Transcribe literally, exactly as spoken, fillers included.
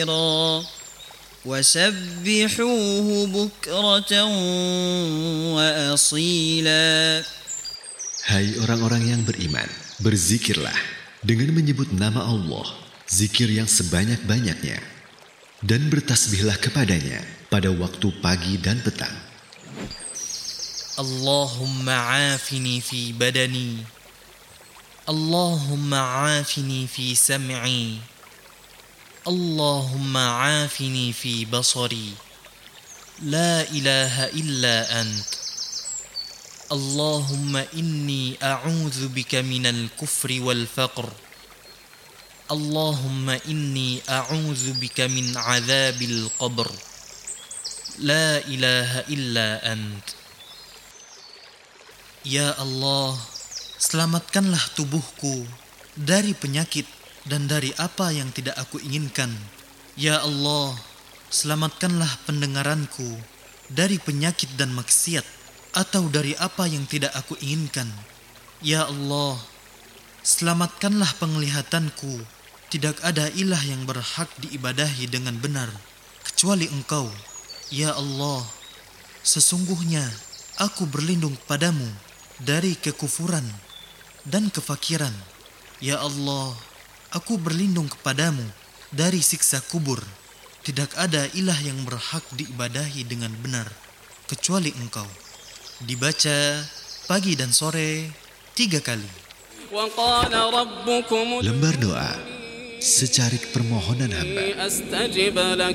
وسبحوه بكرة وأصيلا. Hai orang-orang yang beriman, berzikirlah dengan menyebut nama Allah, zikir yang sebanyak-banyaknya, dan bertasbihlah kepadanya pada waktu pagi dan petang. Allahumma afini fi badani, Allahumma afini fi sam'i, Allahumma afini fi basari, la ilaha illa ant. Allahumma inni a'udzu bika minal kufri wal faqr. Allahumma inni a'udzu bika min 'adzabil qabr. La ilaha illa ant. Ya Allah, selamatkanlah tubuhku dari penyakit dan dari apa yang tidak aku inginkan. Ya Allah, selamatkanlah pendengaranku dari penyakit dan maksiat, atau dari apa yang tidak aku inginkan. Ya Allah, selamatkanlah penglihatanku. Tidak ada ilah yang berhak diibadahi dengan benar kecuali Engkau. Ya Allah, sesungguhnya aku berlindung padamu dari kekufuran dan kefakiran. Ya Allah, aku berlindung kepadamu dari siksa kubur. Tidak ada ilah yang berhak diibadahi dengan benar kecuali Engkau. Dibaca pagi dan sore tiga kali. Lembar doa secarik permohonan hamba.